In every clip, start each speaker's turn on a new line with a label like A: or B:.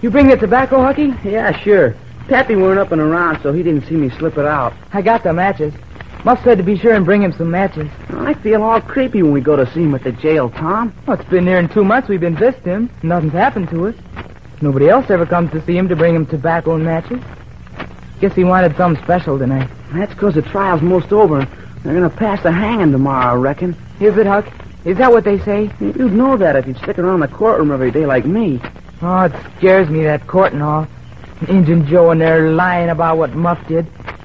A: You bring the tobacco, Hucky?
B: Yeah, sure. Pappy weren't up and around, so he didn't see me slip it out.
A: I got the matches. Muff said to be sure and bring him some matches.
B: I feel all creepy when we go to see him at the jail, Tom.
A: Well, it's been nearing 2 months we've been visiting him. Nothing's happened to us. Nobody else ever comes to see him to bring him tobacco and matches. Guess he wanted something special tonight.
B: That's because the trial's most over. They're going to pass the hanging tomorrow, I reckon.
A: Is it, Huck? Is that what they say?
B: You'd know that if you'd stick around the courtroom every day like me.
A: Oh, it scares me, that court and all. Injun Joe and they're lying about what Muff did.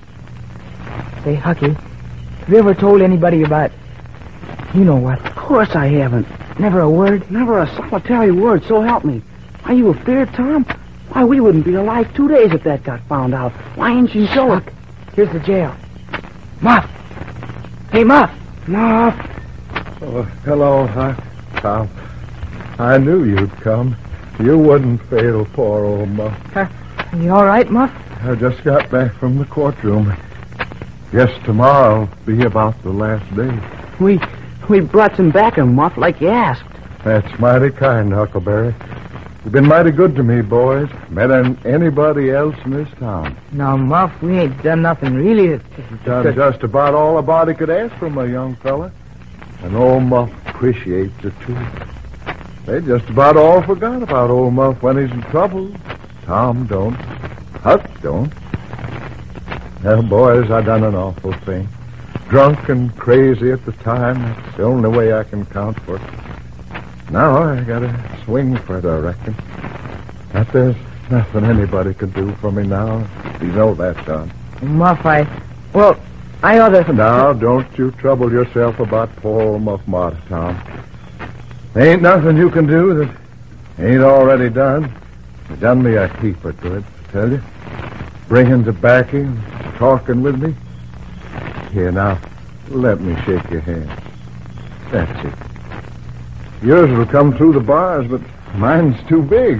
A: Say, Hucky, have you ever told anybody about... You know what?
B: Of course I haven't.
A: Never a word?
B: Never a solitary word, so help me. Are you afeard, Tom? Why, we wouldn't be alive 2 days if that got found out. Why, Injun Joe...
A: Huck, here's the jail. Muff! Hey, Muff!
B: Muff!
C: Oh, hello, Tom. I knew you'd come. You wouldn't fail poor old Muff.
A: Are you all right, Muff?
C: I just got back from the courtroom. Guess tomorrow'll be about the last day.
B: We brought some back, Muff, like you asked.
C: That's mighty kind, Huckleberry. You've been mighty good to me, boys. Better than anybody else in this town.
A: No, Muff, we ain't done nothing really.
C: Done just about all a body could ask from a young fella. And old Muff appreciates it, too. They just about all forgot about old Muff when he's in trouble. Tom don't. Huck don't. Well, boys, I done an awful thing. Drunk and crazy at the time. That's the only way I can count for it. Now I gotta swing for it, I reckon. But there's nothing anybody can do for me now. You know that, Tom.
A: Muff, I ought to...
C: Now, don't you trouble yourself about poor old Muff Marty, Tom. There ain't nothing you can do that ain't already done. You done me a heap of good, I tell you. Bringing tobacco and talking with me. Here, now, let me shake your hand. That's it. Yours will come through the bars, but mine's too big.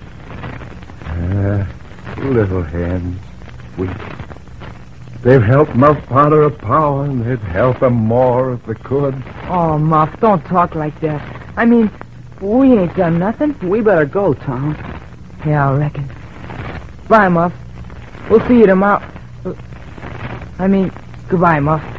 C: Little hands, weak. They've helped Muff Potter a power, and they'd help him more if they could.
A: Oh, Muff, don't talk like that. I mean, we ain't done nothing.
B: We better go, Tom.
A: Yeah, I reckon. Bye, Muff. We'll see you tomorrow. Goodbye, Muff.